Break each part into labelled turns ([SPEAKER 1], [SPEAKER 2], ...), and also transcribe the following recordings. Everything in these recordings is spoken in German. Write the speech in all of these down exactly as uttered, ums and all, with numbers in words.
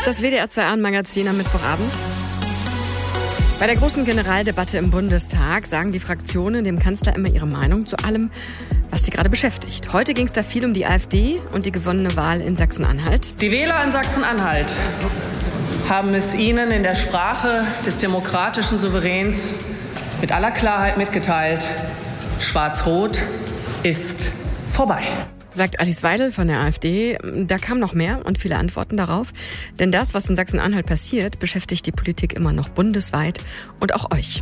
[SPEAKER 1] Das W D R zwei Abendmagazin am Mittwochabend. Bei der großen Generaldebatte im Bundestag sagen die Fraktionen dem Kanzler immer ihre Meinung zu allem, was sie gerade beschäftigt. Heute ging es da viel um die AfD und die gewonnene Wahl in Sachsen-Anhalt.
[SPEAKER 2] Die Wähler in Sachsen-Anhalt haben es Ihnen in der Sprache des demokratischen Souveräns mit aller Klarheit mitgeteilt: Schwarz-Rot ist vorbei.
[SPEAKER 1] Sagt Alice Weidel von der AfD. Da kam noch mehr und viele Antworten darauf. Denn das, was in Sachsen-Anhalt passiert, beschäftigt die Politik immer noch bundesweit und auch euch.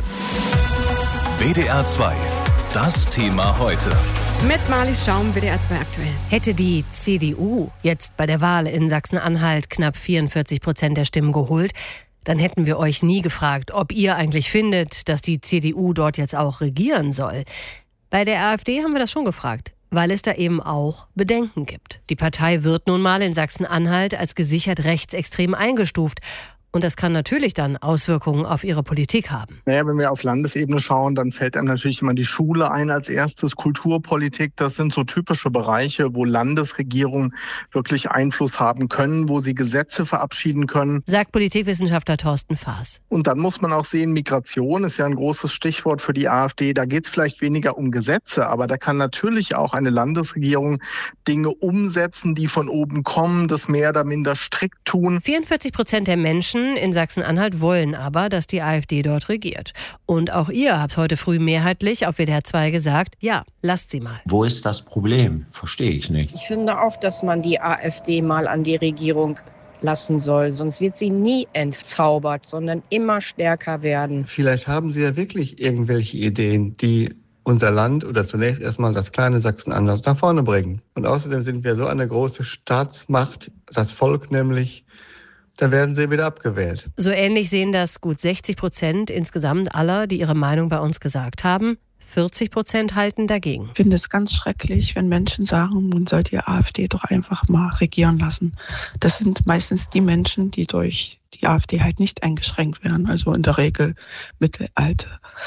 [SPEAKER 3] W D R zwei, das Thema heute.
[SPEAKER 1] Mit Marlies Schaum, W D R zwei aktuell.
[SPEAKER 4] Hätte die C D U jetzt bei der Wahl in Sachsen-Anhalt knapp vierundvierzig Prozent der Stimmen geholt, dann hätten wir euch nie gefragt, ob ihr eigentlich findet, dass die C D U dort jetzt auch regieren soll. Bei der AfD haben wir das schon gefragt, weil es da eben auch Bedenken gibt. Die Partei wird nun mal in Sachsen-Anhalt als gesichert rechtsextrem eingestuft. Und das kann natürlich dann Auswirkungen auf ihre Politik haben.
[SPEAKER 5] Naja, wenn wir auf Landesebene schauen, dann fällt einem natürlich immer die Schule ein als erstes, Kulturpolitik. Das sind so typische Bereiche, wo Landesregierungen wirklich Einfluss haben können, wo sie Gesetze verabschieden können.
[SPEAKER 4] Sagt Politikwissenschaftler Thorsten Faas.
[SPEAKER 5] Und dann muss man auch sehen, Migration ist ja ein großes Stichwort für die AfD. Da geht es vielleicht weniger um Gesetze, aber da kann natürlich auch eine Landesregierung Dinge umsetzen, die von oben kommen, das mehr oder minder strikt tun.
[SPEAKER 4] vierundvierzig Prozent der Menschen in Sachsen-Anhalt wollen aber, dass die AfD dort regiert. Und auch ihr habt heute früh mehrheitlich auf W D R zwei gesagt, ja, lasst sie mal.
[SPEAKER 6] Wo ist das Problem? Verstehe ich nicht.
[SPEAKER 7] Ich finde auch, dass man die AfD mal an die Regierung lassen soll. Sonst wird sie nie entzaubert, sondern immer stärker werden.
[SPEAKER 8] Vielleicht haben sie ja wirklich irgendwelche Ideen, die unser Land oder zunächst erstmal das kleine Sachsen-Anhalt nach vorne bringen. Und außerdem sind wir so eine große Staatsmacht, das Volk nämlich, dann werden sie wieder abgewählt.
[SPEAKER 4] So ähnlich sehen das gut sechzig Prozent insgesamt aller, die ihre Meinung bei uns gesagt haben. vierzig Prozent halten dagegen.
[SPEAKER 9] Ich finde es ganz schrecklich, wenn Menschen sagen, nun soll die AfD doch einfach mal regieren lassen. Das sind meistens die Menschen, die durch die AfD halt nicht eingeschränkt werden. Also in der Regel mittelalte,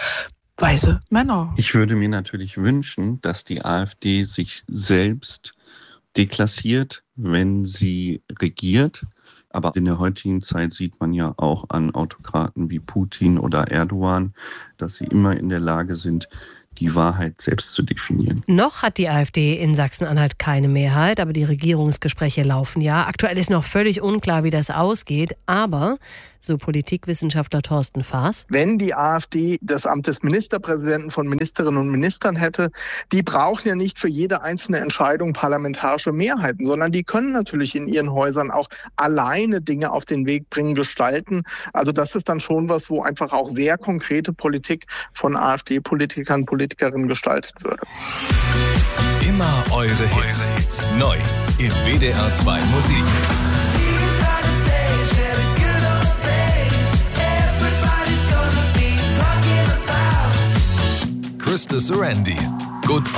[SPEAKER 9] weiße Männer.
[SPEAKER 10] Ich würde mir natürlich wünschen, dass die AfD sich selbst deklassiert, wenn sie regiert. Aber in der heutigen Zeit sieht man ja auch an Autokraten wie Putin oder Erdogan, dass sie immer in der Lage sind, die Wahrheit selbst zu definieren.
[SPEAKER 4] Noch hat die AfD in Sachsen-Anhalt keine Mehrheit, aber die Regierungsgespräche laufen ja. Aktuell ist noch völlig unklar, wie das ausgeht, aber so Politikwissenschaftler Thorsten Faas.
[SPEAKER 5] Wenn die AfD das Amt des Ministerpräsidenten von Ministerinnen und Ministern hätte, die brauchen ja nicht für jede einzelne Entscheidung parlamentarische Mehrheiten, sondern die können natürlich in ihren Häusern auch alleine Dinge auf den Weg bringen, gestalten. Also das ist dann schon was, wo einfach auch sehr konkrete Politik von AfD-Politikern, Politikerinnen gestaltet würde.
[SPEAKER 3] Immer eure Hits. Neu im W D R zwei Musikmix. Krista Sarandy. Good